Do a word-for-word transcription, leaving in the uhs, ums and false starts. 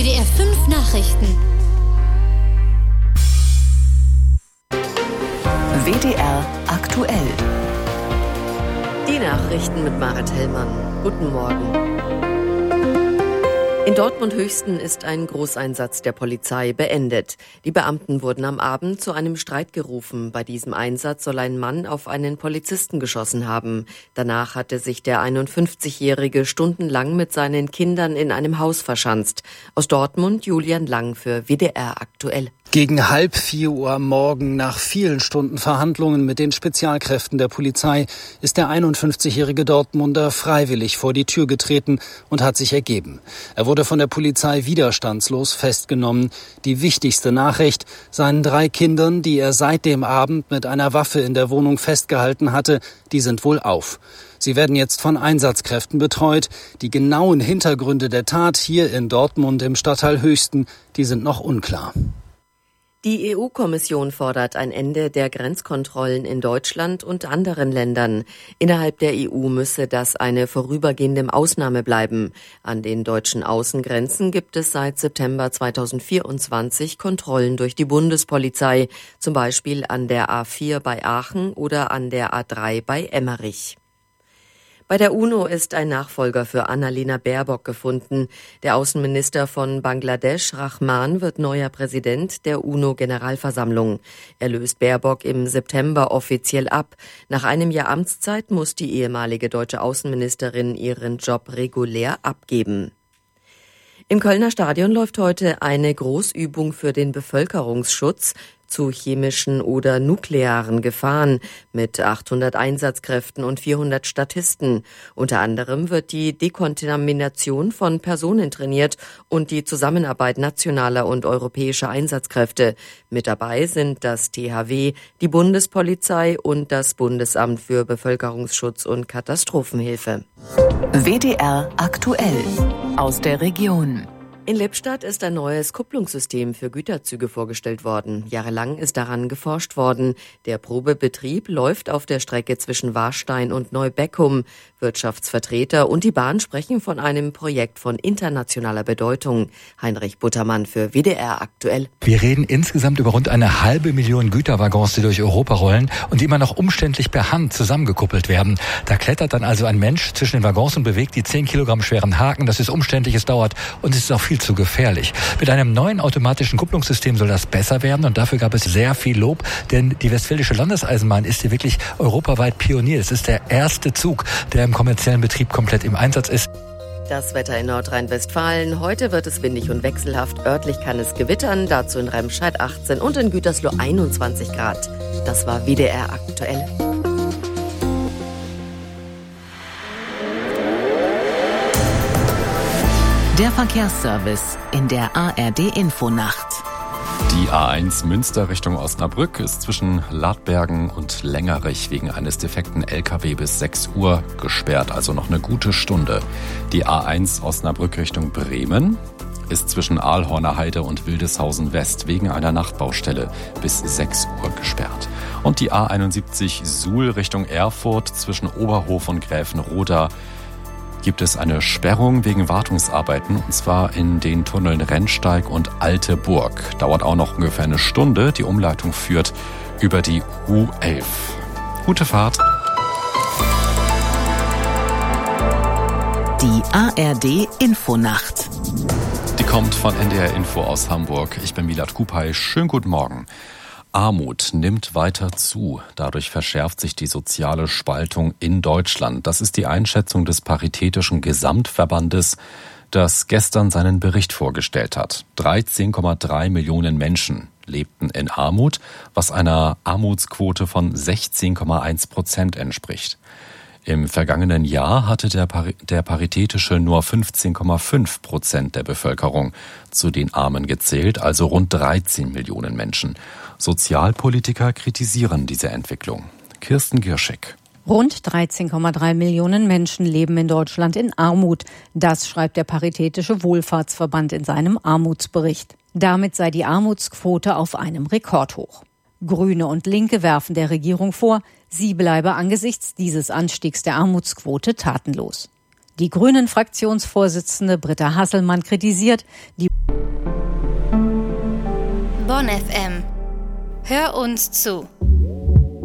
W D R fünf Nachrichten. W D R aktuell. Die Nachrichten mit Marit Hellmann. Guten Morgen. In Dortmund-Höchsten ist ein Großeinsatz der Polizei beendet. Die Beamten wurden am Abend zu einem Streit gerufen. Bei diesem Einsatz soll ein Mann auf einen Polizisten geschossen haben. Danach hatte sich der einundfünfzigjährige stundenlang mit seinen Kindern in einem Haus verschanzt. Aus Dortmund Julian Lang für W D R aktuell. Gegen halb vier Uhr am Morgen, nach vielen Stunden Verhandlungen mit den Spezialkräften der Polizei, ist der einundfünfzigjährige Dortmunder freiwillig vor die Tür getreten und hat sich ergeben. Er wurde von der Polizei widerstandslos festgenommen. Die wichtigste Nachricht: seinen drei Kindern, die er seit dem Abend mit einer Waffe in der Wohnung festgehalten hatte, die sind wohlauf. Sie werden jetzt von Einsatzkräften betreut. Die genauen Hintergründe der Tat hier in Dortmund im Stadtteil Höchsten, die sind noch unklar. Die E U-Kommission fordert ein Ende der Grenzkontrollen in Deutschland und anderen Ländern. Innerhalb der E U müsse das eine vorübergehende Ausnahme bleiben. An den deutschen Außengrenzen gibt es seit September zweitausendvierundzwanzig Kontrollen durch die Bundespolizei, zum Beispiel an der A vier bei Aachen oder an der A drei bei Emmerich. Bei der UNO ist ein Nachfolger für Annalena Baerbock gefunden. Der Außenminister von Bangladesch, Rahman, wird neuer Präsident der UNO-Generalversammlung. Er löst Baerbock im September offiziell ab. Nach einem Jahr Amtszeit muss die ehemalige deutsche Außenministerin ihren Job regulär abgeben. Im Kölner Stadion läuft heute eine Großübung für den Bevölkerungsschutz zu chemischen oder nuklearen Gefahren mit achthundert Einsatzkräften und vierhundert Statisten. Unter anderem wird die Dekontamination von Personen trainiert und die Zusammenarbeit nationaler und europäischer Einsatzkräfte. Mit dabei sind das T H W, die Bundespolizei und das Bundesamt für Bevölkerungsschutz und Katastrophenhilfe. W D R aktuell aus der Region. In Lippstadt ist ein neues Kupplungssystem für Güterzüge vorgestellt worden. Jahrelang ist daran geforscht worden. Der Probebetrieb läuft auf der Strecke zwischen Warstein und Neubeckum. Wirtschaftsvertreter und die Bahn sprechen von einem Projekt von internationaler Bedeutung. Heinrich Buttermann für W D R aktuell. Wir reden insgesamt über rund eine halbe Million Güterwaggons, die durch Europa rollen und die immer noch umständlich per Hand zusammengekuppelt werden. Da klettert dann also ein Mensch zwischen den Waggons und bewegt die zehn Kilogramm schweren Haken. Das ist umständlich, es dauert und es ist auch viel zu gefährlich. Mit einem neuen automatischen Kupplungssystem soll das besser werden und dafür gab es sehr viel Lob, denn die Westfälische Landeseisenbahn ist hier wirklich europaweit Pionier. Es ist der erste Zug, der im kommerziellen Betrieb komplett im Einsatz ist. Das Wetter in Nordrhein-Westfalen. Heute wird es windig und wechselhaft. Örtlich kann es gewittern, dazu in Remscheid achtzehn und in Gütersloh einundzwanzig Grad. Das war W D R aktuell. Der Verkehrsservice in der A R D-Infonacht. Die A eins Münster Richtung Osnabrück ist zwischen Ladbergen und Längerich wegen eines defekten L K W bis sechs Uhr gesperrt, also noch eine gute Stunde. Die A eins Osnabrück Richtung Bremen ist zwischen Aalhorner Heide und Wildeshausen West wegen einer Nachtbaustelle bis sechs Uhr gesperrt. Und die A einundsiebzig Suhl Richtung Erfurt zwischen Oberhof und Gräfenroda gibt es eine Sperrung wegen Wartungsarbeiten, und zwar in den Tunneln Rennsteig und Alte Burg. Dauert auch noch ungefähr eine Stunde. Die Umleitung führt über die U elf. Gute Fahrt. Die A R D-Infonacht. Die kommt von N D R Info aus Hamburg. Ich bin Milad Kupay. Schönen guten Morgen. Armut nimmt weiter zu. Dadurch verschärft sich die soziale Spaltung in Deutschland. Das ist die Einschätzung des Paritätischen Gesamtverbandes, das gestern seinen Bericht vorgestellt hat. dreizehn Komma drei Millionen Menschen lebten in Armut, was einer Armutsquote von sechzehn Komma eins Prozent entspricht. Im vergangenen Jahr hatte der, Pari- der Paritätische nur fünfzehn Komma fünf Prozent der Bevölkerung zu den Armen gezählt, also rund dreizehn Millionen Menschen. Sozialpolitiker kritisieren diese Entwicklung. Kirsten Gierschek. Rund dreizehn Komma drei Millionen Menschen leben in Deutschland in Armut. Das schreibt der Paritätische Wohlfahrtsverband in seinem Armutsbericht. Damit sei die Armutsquote auf einem Rekordhoch. Grüne und Linke werfen der Regierung vor, sie bleibe angesichts dieses Anstiegs der Armutsquote tatenlos. Die Grünen-Fraktionsvorsitzende Britta Hasselmann kritisiert, die Bonn F M. Hör uns zu.